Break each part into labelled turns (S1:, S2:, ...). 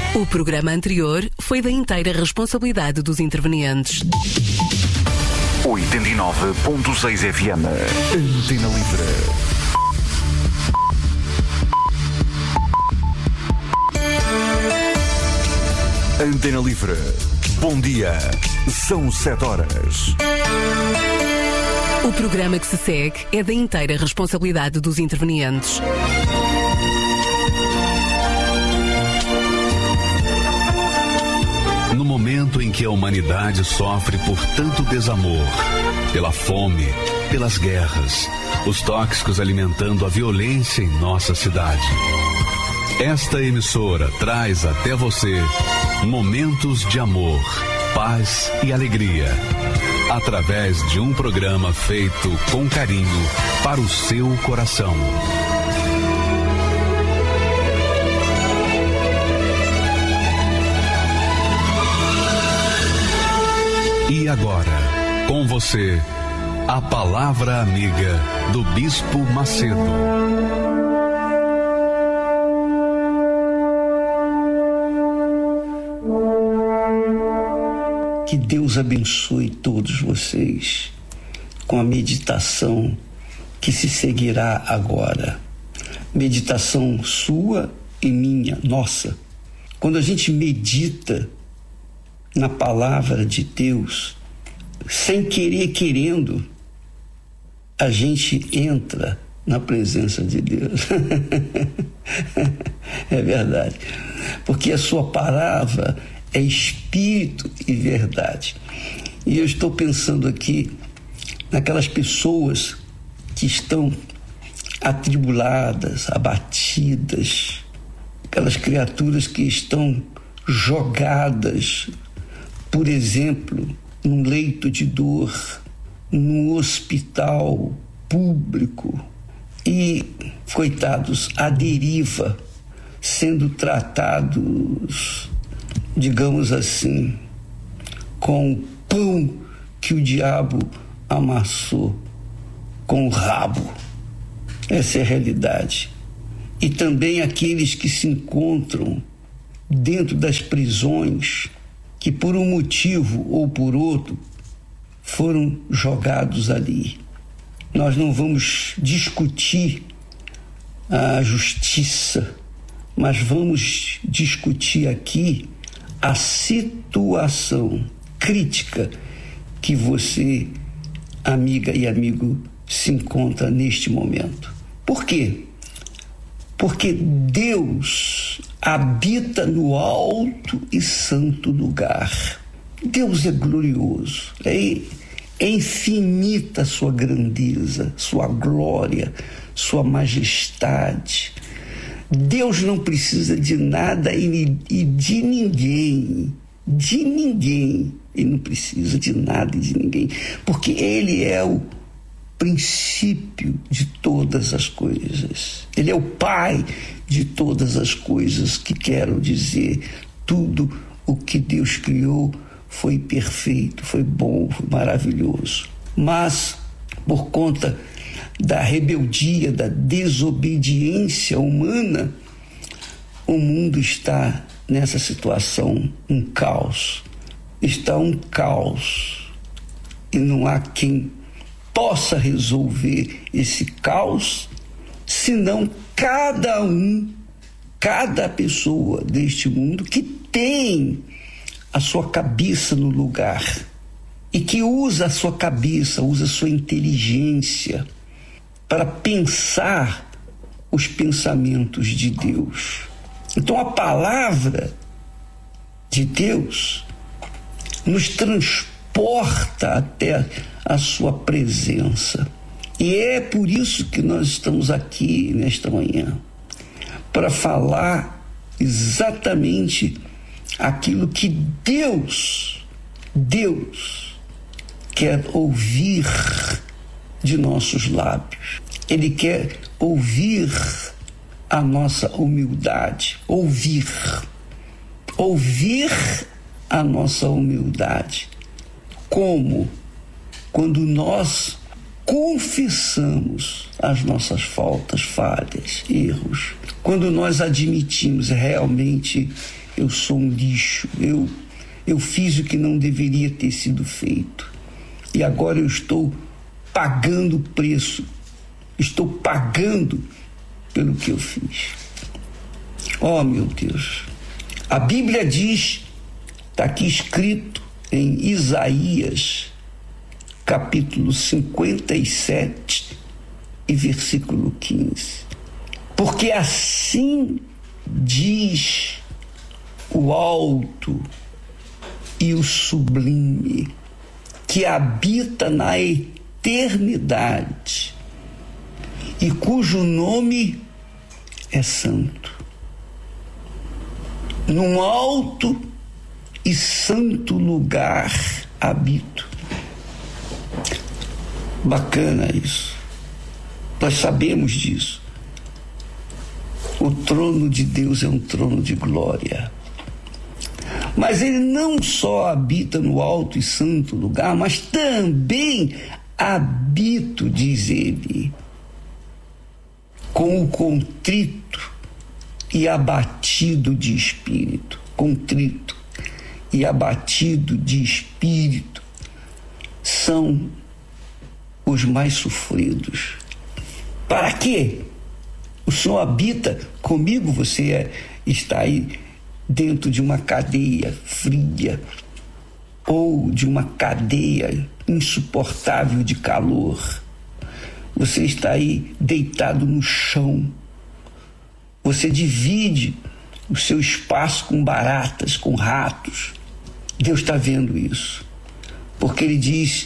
S1: O programa anterior foi da inteira responsabilidade dos intervenientes.
S2: 89.6 FM. Antena Livre. Antena Livre. Bom dia. São 7 horas.
S1: O programa que se segue é da inteira responsabilidade dos intervenientes.
S3: No momento em que a humanidade sofre por tanto desamor, pela fome, pelas guerras, os tóxicos alimentando a violência em nossa cidade, esta emissora traz até você momentos de amor, paz e alegria, através de um programa feito com carinho para o seu coração. E agora, com você, a palavra amiga do Bispo Macedo.
S4: Que Deus abençoe todos vocês com a meditação que se seguirá agora. Meditação sua e minha, nossa. Quando a gente medita na palavra de Deus, sem querer, querendo, a gente entra na presença de Deus. É verdade. Porque a sua palavra é espírito e verdade. E eu estou pensando aqui naquelas pessoas que estão atribuladas, abatidas, aquelas criaturas que estão jogadas, por exemplo, num leito de dor, num hospital público e, coitados, à deriva, sendo tratados, digamos assim, com o pão que o diabo amassou com o rabo. Essa é a realidade. E também aqueles que se encontram dentro das prisões, que por um motivo ou por outro foram jogados ali. Nós não vamos discutir a justiça, mas vamos discutir aqui a situação crítica que você, amiga e amigo, se encontra neste momento. Por quê? Porque Deus habita no alto e santo lugar. Deus é glorioso, é infinita a sua grandeza, sua glória, sua majestade. Deus não precisa de nada e de ninguém. Ele não precisa de nada e de ninguém, porque Ele é o princípio de todas as coisas. Ele é o Pai de todas as coisas, que quero dizer, tudo o que Deus criou foi perfeito, foi bom, foi maravilhoso. Mas, por conta da rebeldia, da desobediência humana, o mundo está nessa situação, um caos. Está um caos. E não há quem possa resolver esse caos, senão cada pessoa deste mundo que tem a sua cabeça no lugar e que usa a sua cabeça, usa a sua inteligência para pensar os pensamentos de Deus. Então a palavra de Deus nos transporta até a sua presença. E é por isso que nós estamos aqui nesta manhã, para falar exatamente aquilo que Deus quer ouvir de nossos lábios. Ele quer ouvir a nossa humildade, ouvir a nossa humildade. Como? Quando nós confessamos as nossas faltas, falhas, erros. Quando nós admitimos, realmente eu sou um lixo, eu fiz o que não deveria ter sido feito. E agora eu estou pagando o preço, estou pagando pelo que eu fiz. Oh, meu Deus! A Bíblia diz, está aqui escrito em Isaías, capítulo 57 e versículo 15. Porque assim diz o alto e o sublime, que habita na eternidade e cujo nome é santo. Num alto e santo lugar habito. Bacana isso. Nós sabemos disso. O trono de Deus é um trono de glória. Mas ele não só habita no alto e santo lugar, mas também habito, diz ele, com o contrito e abatido de espírito. Contrito e abatido de espírito são os mais sofridos. Para quê? O Senhor habita comigo, você está aí dentro de uma cadeia fria ou de uma cadeia insuportável de calor. Você está aí deitado no chão. Você divide o seu espaço com baratas, com ratos. Deus está vendo isso. Porque ele diz: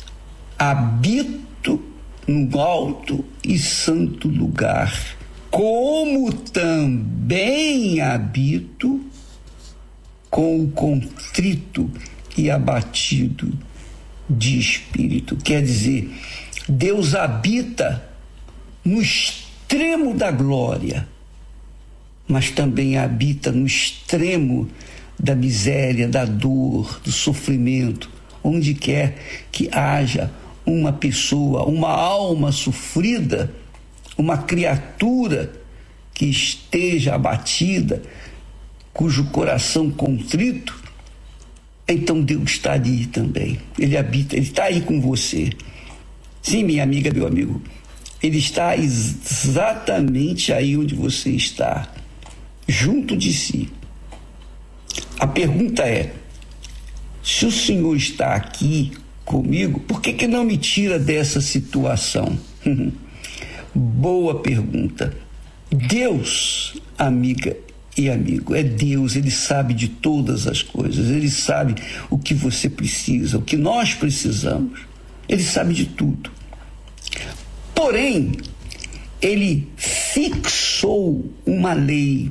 S4: habito no alto e santo lugar, como também habito com o contrito e abatido de espírito. Quer dizer, Deus habita no extremo da glória, mas também habita no extremo da miséria, da dor, do sofrimento. Onde quer que haja uma pessoa, uma alma sofrida, uma criatura que esteja abatida, cujo coração contrito, então Deus está ali também. Ele habita, ele está aí com você. Sim, minha amiga, meu amigo, ele está exatamente aí onde você está, junto de si. A pergunta é: se o Senhor está aqui comigo, por que não me tira dessa situação? Boa pergunta. Deus, amiga e amigo, é Deus, ele sabe de todas as coisas, ele sabe o que você precisa, o que nós precisamos, ele sabe de tudo. Porém, ele fixou uma lei,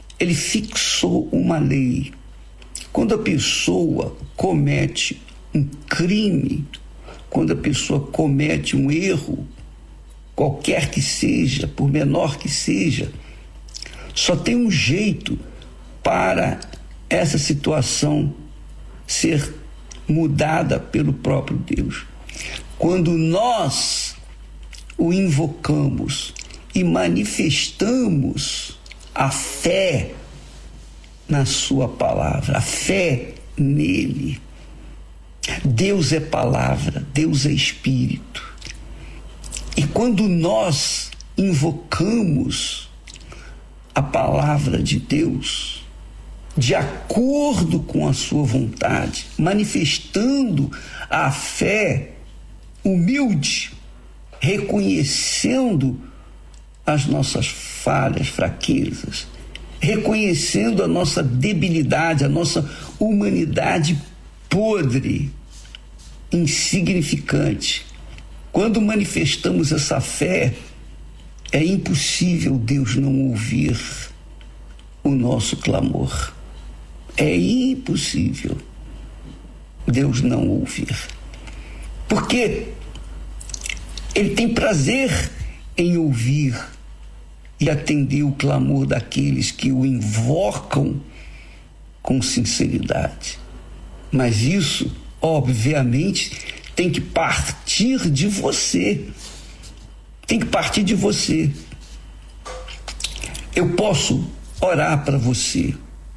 S4: Quando a pessoa comete um crime, quando a pessoa comete um erro, qualquer que seja, por menor que seja, só tem um jeito para essa situação ser mudada pelo próprio Deus. Quando nós o invocamos e manifestamos a fé na sua palavra, a fé nele. Deus é palavra, Deus é espírito. E quando nós invocamos a palavra de Deus, de acordo com a sua vontade, manifestando a fé humilde, reconhecendo as nossas falhas, fraquezas, reconhecendo a nossa debilidade, a nossa humanidade podre, insignificante. Quando manifestamos essa fé, é impossível Deus não ouvir o nosso clamor. É impossível Deus não ouvir. Porque Ele tem prazer em ouvir e atender o clamor daqueles que o invocam com sinceridade. Mas isso, obviamente, tem que partir de você. Tem que partir de você. Eu posso orar para você.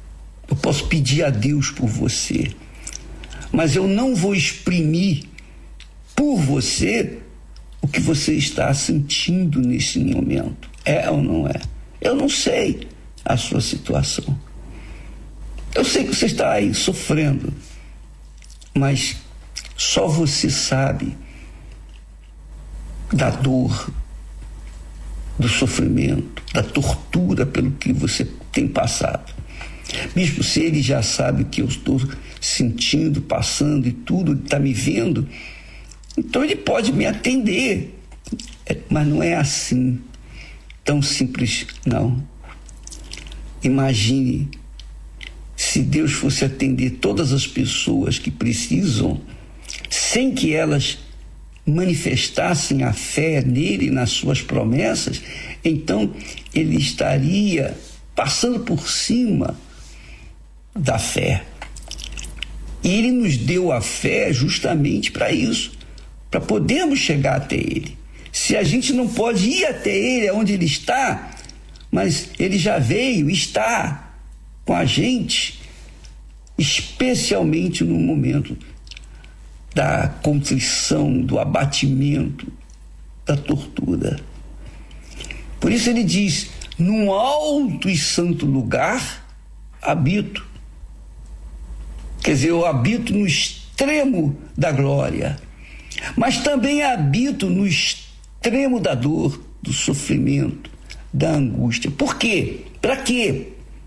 S4: eu posso pedir a Deus por você, mas eu não vou exprimir por você o que você está sentindo nesse momento. É ou não é? Eu não sei a sua situação. Eu sei que você está aí sofrendo, mas só você sabe da dor, do sofrimento, da tortura pelo que você tem passado. Mesmo se ele já sabe o que eu estou sentindo, passando e tudo, ele está me vendo, então ele pode me atender. Mas não é assim, tão simples, não. Imagine se Deus fosse atender todas as pessoas que precisam, sem que elas manifestassem a fé nele, nas suas promessas, então ele estaria passando por cima da fé. E ele nos deu a fé justamente para isso, para podermos chegar até ele. Se a gente não pode ir até ele, onde ele está, mas ele já veio, está com a gente, especialmente no momento da contrição, do abatimento, da tortura. Por isso ele diz: num alto e santo lugar habito. Quer dizer, eu habito no extremo da glória, mas também habito no extremo da dor, do sofrimento, da angústia. Por quê? Para quê?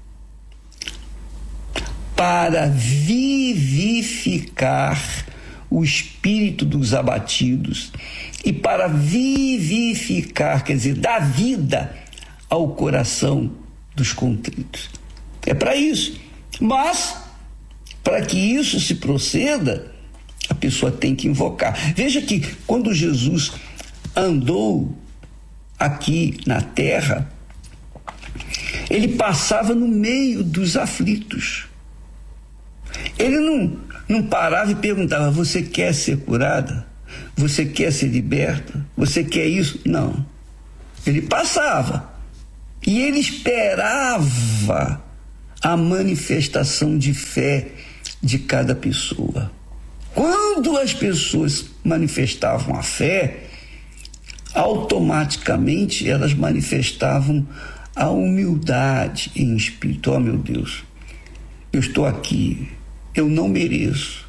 S4: Para vivificar o espírito dos abatidos e para vivificar, quer dizer, dar vida ao coração dos contritos. É para isso. Mas, para que isso se proceda, a pessoa tem que invocar. Veja que quando Jesus andou aqui na terra, ele passava no meio dos aflitos. Ele não parava e perguntava: você quer ser curada? Você quer ser liberta? Você quer isso? Não. Ele passava e ele esperava a manifestação de fé de cada pessoa. Quando as pessoas manifestavam a fé, automaticamente elas manifestavam a humildade em espírito. Oh, meu Deus, eu estou aqui, eu não mereço,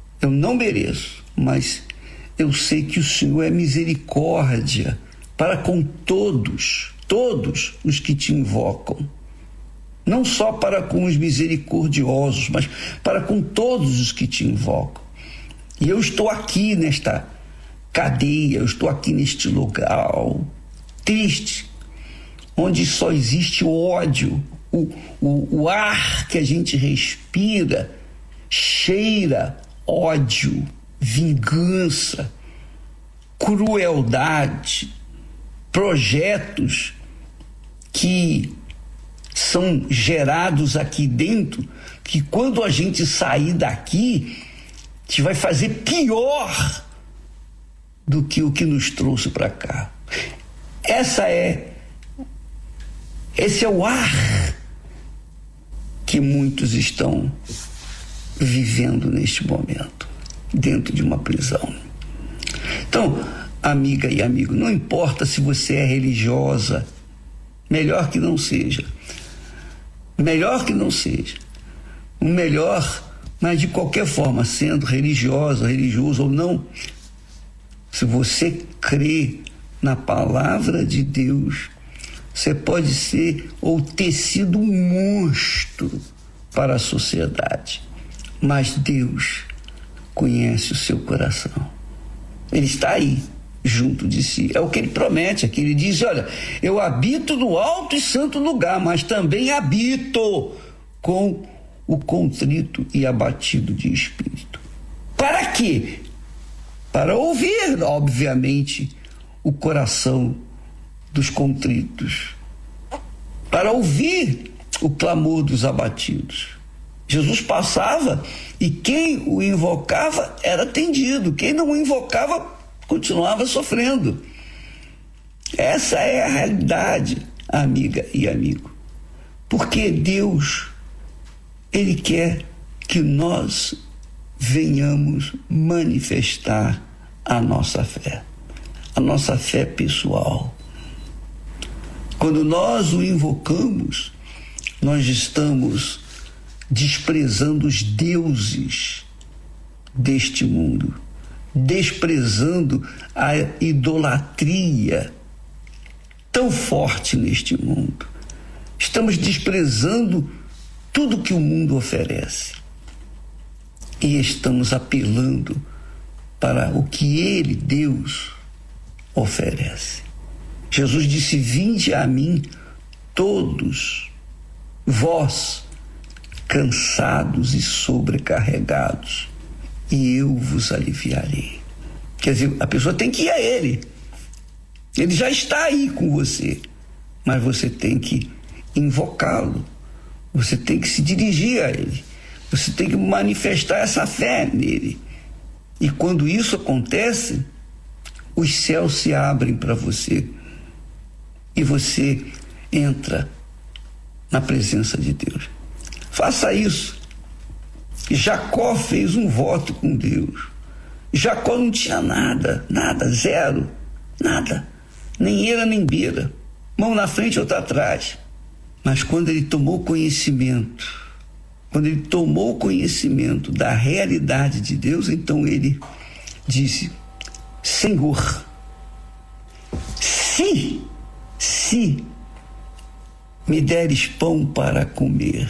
S4: mas eu sei que o Senhor é misericórdia para com todos os que te invocam. Não só para com os misericordiosos, mas para com todos os que te invocam. E eu estou aqui nesta cadeia, eu estou aqui neste lugar triste, onde só existe ódio, o ar que a gente respira cheira ódio, vingança, crueldade, projetos que são gerados aqui dentro, que quando a gente sair daqui, a gente vai fazer pior do que o que nos trouxe para cá. Esse é o ar que muitos estão vivendo neste momento, dentro de uma prisão. Então, amiga e amigo, não importa se você é religiosa, melhor que não seja. O melhor, mas de qualquer forma, sendo religiosa, religioso ou não, se você crê na palavra de Deus, você pode ser ou ter sido um monstro para a sociedade, mas Deus conhece o seu coração. Ele está aí, junto de si. É o que ele promete aqui. Ele diz: olha, eu habito no alto e santo lugar, mas também habito com o contrito e abatido de espírito. Para quê? Para ouvir, obviamente, o coração dos contritos, para ouvir o clamor dos abatidos. Jesus passava e quem o invocava era atendido, quem não o invocava continuava sofrendo. Essa é a realidade, amiga e amigo, porque Deus, Ele quer que nós venhamos manifestar a nossa fé pessoal. Quando nós o invocamos, nós estamos desprezando os deuses deste mundo, desprezando a idolatria tão forte neste mundo. Estamos desprezando tudo que o mundo oferece e estamos apelando para o que ele, Deus, oferece. Jesus disse: vinde a mim todos vós cansados e sobrecarregados, e eu vos aliviarei. Quer dizer, a pessoa tem que ir a ele. Ele já está aí com você, mas você tem que invocá-lo. Você tem que se dirigir a ele. Você tem que manifestar essa fé nele. E quando isso acontece, os céus se abrem para você e você entra na presença de Deus. Faça isso. Jacó fez um voto com Deus. Jacó não tinha nada, zero, nada, nem eira nem beira, mão na frente, outra atrás. Mas quando ele tomou conhecimento da realidade de Deus, então ele disse: Senhor, se me deres pão para comer,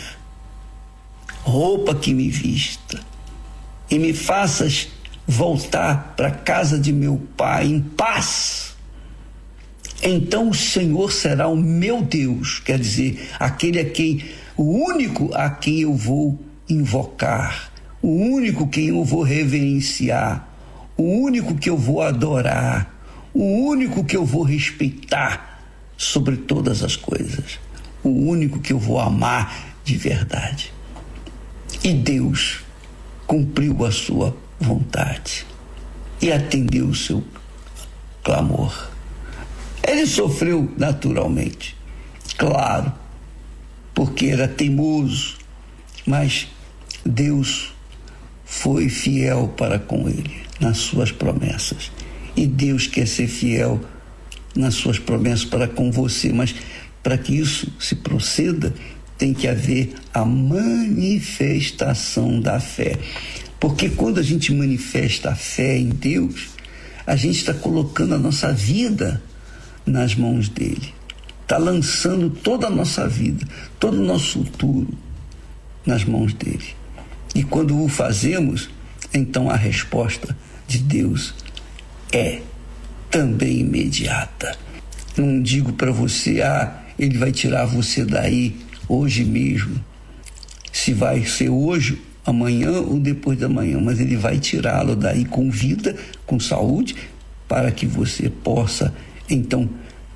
S4: roupa que me vista, e me faças voltar para a casa de meu pai em paz, então o Senhor será o meu Deus. Quer dizer, o único a quem eu vou invocar, o único quem eu vou reverenciar, o único que eu vou adorar, o único que eu vou respeitar sobre todas as coisas, o único que eu vou amar de verdade. E Deus cumpriu a sua vontade e atendeu o seu clamor. Ele sofreu naturalmente, claro, porque era teimoso, mas Deus foi fiel para com ele nas suas promessas. E Deus quer ser fiel nas suas promessas para com você, mas para que isso se proceda, tem que haver a manifestação da fé. Porque quando a gente manifesta a fé em Deus, a gente está colocando a nossa vida nas mãos dele. Está lançando toda a nossa vida, todo o nosso futuro nas mãos dele. E quando o fazemos, então a resposta de Deus é também imediata. Não digo para você: ele vai tirar você daí hoje mesmo. Se vai ser hoje, amanhã ou depois da manhã, mas ele vai tirá-lo daí com vida, com saúde, para que você possa então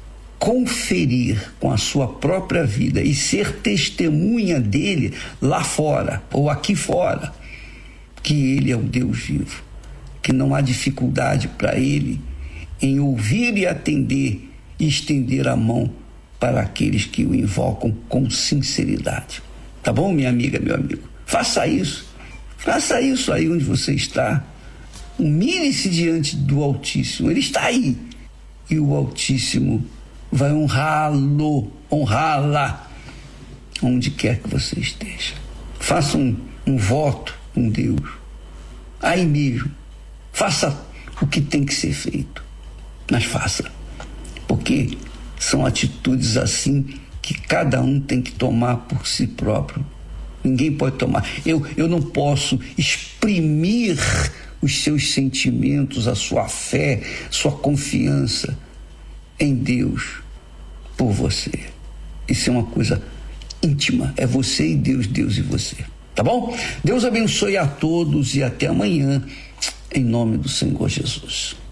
S4: conferir com a sua própria vida e ser testemunha dele lá fora ou aqui fora, que ele é o Deus vivo, que não há dificuldade para ele em ouvir e atender e estender a mão para aqueles que o invocam com sinceridade. Tá bom, minha amiga, meu amigo? Faça isso aí onde você está. Humilhe-se diante do Altíssimo. Ele está aí. E o Altíssimo vai honrá-la onde quer que você esteja. Faça um voto com Deus aí mesmo. Faça o que tem que ser feito, mas faça, porque são atitudes assim que cada um tem que tomar por si próprio. Ninguém pode tomar. Eu não posso exprimir os seus sentimentos, a sua fé, sua confiança em Deus por você. Isso é uma coisa íntima. É você e Deus, Deus e você. Tá bom? Deus abençoe a todos e até amanhã, em nome do Senhor Jesus.